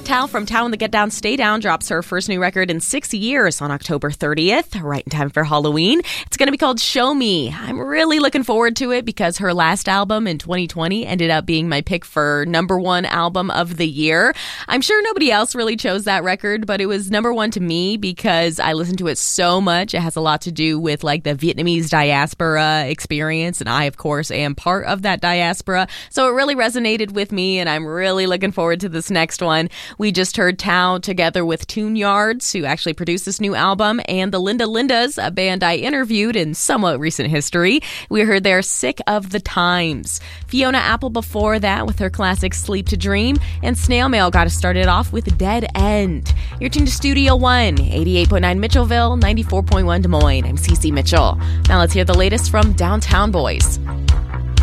Tao from Tao and the Get Down, Stay Down drops her first new record in 6 years on October 30th, right in time for Halloween. It's going to be called Show Me. I'm really looking forward to it because her last album in 2020 ended up being my pick for #1 album of the year. I'm sure nobody else really chose that record, but it was #1 to me because I listened to it so much. It has a lot to do with like the Vietnamese diaspora experience, and I, of course, am part of that diaspora. So it really resonated with me, and I'm really looking forward to this next one. We just heard Tao together with Tune Yards, who actually produced this new album, and the Linda Lindas, a band I interviewed in somewhat recent history. We heard their Sick of the Times. Fiona Apple before that with her classic Sleep to Dream, and Snail Mail got us started off with Dead End. You're tuned to Studio One, 88.9 Mitchellville, 94.1 Des Moines. I'm Cece Mitchell. Now let's hear the latest from Downtown Boys.